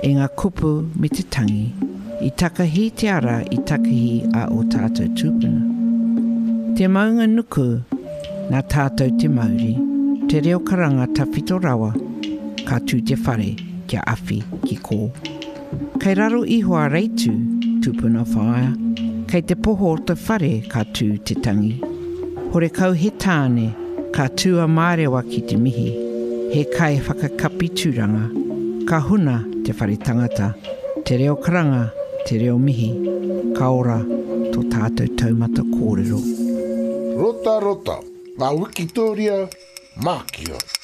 e ngā kupu me te tangi, I takahi te ara I takahi a o tātou tūpuna. Te maunga nuku nā tātou te mauri, te reo karanga tawhito rawa, ka tū te whare kia awhi ki kō. Kei raro ihoa reitu tūpuna whaia, kei te poho o te whare ka tū te tangi. Hore kau he tāne, ka tūa mārewa ki te mihi, he kai whakakapi tūranga, ka huna te whare tangata, te reo karanga, te reo mihi, ka ora tō tātou taumata kōrero. Rota, rota, ngā Wikitoria, Mākio.